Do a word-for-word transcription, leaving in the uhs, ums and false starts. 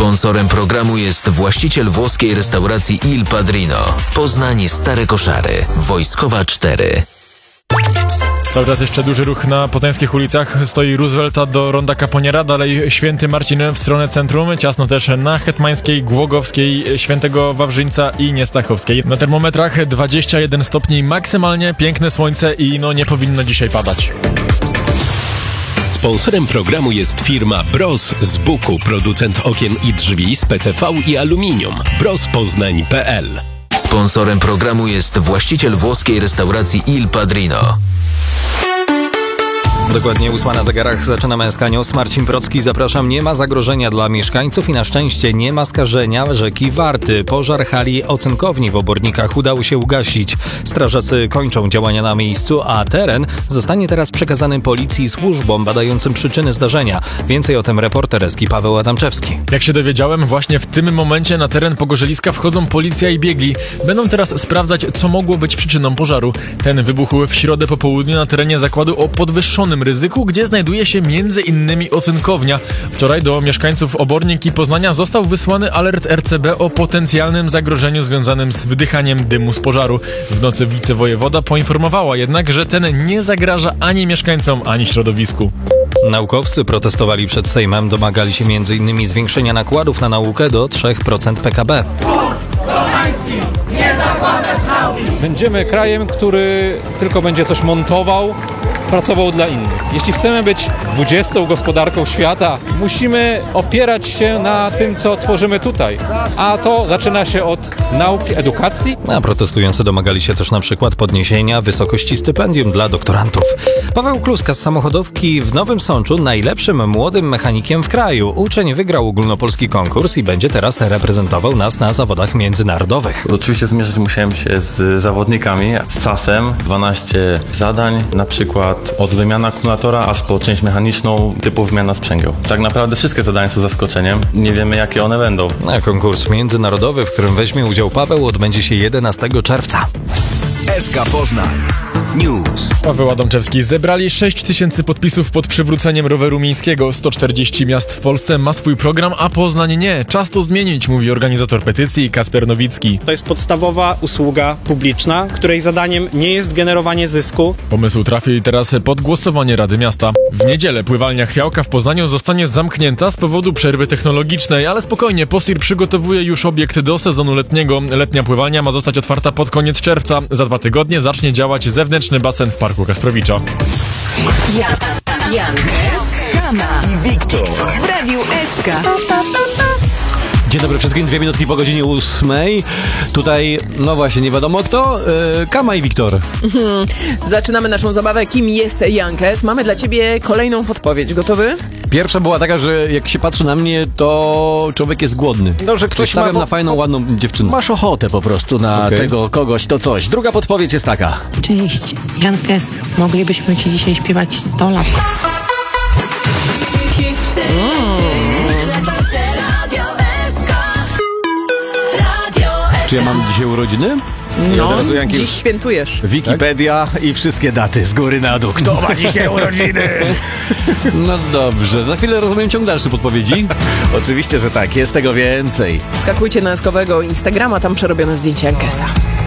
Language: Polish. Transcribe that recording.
Sponsorem programu jest właściciel włoskiej restauracji Il Padrino. Poznań Stare Koszary. Wojskowa cztery. Cały czas jeszcze duży ruch na poznańskich ulicach. Stoi Roosevelta do Ronda Caponiera, dalej Święty Marcin w stronę centrum. Ciasno też na Hetmańskiej, Głogowskiej, Świętego Wawrzyńca i Niestachowskiej. Na termometrach dwadzieścia jeden stopni maksymalnie, piękne słońce i no nie powinno dzisiaj padać. Sponsorem programu jest firma Bros z Buku, producent okien i drzwi z P C V i aluminium. bros poznań kropka p l. Sponsorem programu jest właściciel włoskiej restauracji Il Padrino. Dokładnie ósma na zegarach, zaczynamy S K News. Marcin Procki, zapraszam. Nie ma zagrożenia dla mieszkańców i na szczęście nie ma skażenia rzeki Warty. Pożar hali ocynkowni w Obornikach udało się ugasić. Strażacy kończą działania na miejscu, a teren zostanie teraz przekazany policji i służbom badającym przyczyny zdarzenia. Więcej o tym reporter S K Paweł Adamczewski. Jak się dowiedziałem, właśnie w tym momencie na teren Pogorzeliska wchodzą policja i biegli. Będą teraz sprawdzać, co mogło być przyczyną pożaru. Ten wybuchł w środę po południu na terenie zakładu o podwyższonym ryzyku, gdzie znajduje się między innymi ocynkownia. Wczoraj do mieszkańców Obornik i Poznania został wysłany alert R C B o potencjalnym zagrożeniu związanym z wdychaniem dymu z pożaru. W nocy wicewojewoda poinformowała jednak, że ten nie zagraża ani mieszkańcom, ani środowisku. Naukowcy protestowali przed Sejmem, domagali się między innymi zwiększenia nakładów na naukę do trzy procent P K B. Będziemy krajem, który tylko będzie coś montował, pracował dla innych. Jeśli chcemy być dwudziestą gospodarką świata, musimy opierać się na tym, co tworzymy tutaj. A to zaczyna się od nauki, edukacji. A protestujący domagali się też na przykład podniesienia wysokości stypendium dla doktorantów. Paweł Kluska z samochodówki w Nowym Sączu najlepszym młodym mechanikiem w kraju. Uczeń wygrał ogólnopolski konkurs i będzie teraz reprezentował nas na zawodach międzynarodowych. Oczywiście zmierzyć musiałem się z zawodnikami, z czasem. dwanaście zadań, na przykład od wymiany akumulatora aż po część mechaniczną typu wymiana sprzęgieł. Tak naprawdę wszystkie zadania są zaskoczeniem. Nie wiemy, jakie one będą. A konkurs międzynarodowy, w którym weźmie udział Paweł, odbędzie się jedenastego czerwca. S K Poznań News. Paweł Adamczewski. Zebrali sześć tysięcy podpisów pod przywróceniem roweru miejskiego. sto czterdzieści miast w Polsce ma swój program, a Poznań nie. Czas to zmienić, mówi organizator petycji Kacper Nowicki. To jest podstawowa usługa publiczna, której zadaniem nie jest generowanie zysku. Pomysł trafi teraz pod głosowanie Rady Miasta. W niedzielę pływalnia Chwiałka w Poznaniu zostanie zamknięta z powodu przerwy technologicznej, ale spokojnie, Posir przygotowuje już obiekt do sezonu letniego. Letnia pływalnia ma zostać otwarta pod koniec czerwca. Za dwa tygodnie zacznie działać zewnętrzny basen w Parku Kasprowicza. Jan, Jan, Kama i Wiktor w Radiu S K. Dzień dobry wszystkim, dwie minutki po godzinie ósmej. Tutaj, no właśnie, nie wiadomo kto, yy, Kama i Wiktor. Mhm. Zaczynamy naszą zabawę. Kim jest Jankes? Mamy dla ciebie kolejną podpowiedź. Gotowy? Pierwsza była taka, że jak się patrzy na mnie, to człowiek jest głodny. No, że ktoś Stawiam ma... na fajną, ładną dziewczynę. Masz ochotę po prostu na okay. tego kogoś, to coś. Druga podpowiedź jest taka. Cześć, Jankes. Moglibyśmy ci dzisiaj śpiewać sto lat. Czy ja mam dzisiaj urodziny? No, dziś już świętujesz. Wikipedia tak? I wszystkie daty z góry na dół. Kto ma dzisiaj urodziny? No dobrze, za chwilę rozumiem ciąg dalszy podpowiedzi. Oczywiście, że tak, jest tego więcej. Skakujcie na eskowego Instagrama, tam przerobione zdjęcie Jankesa.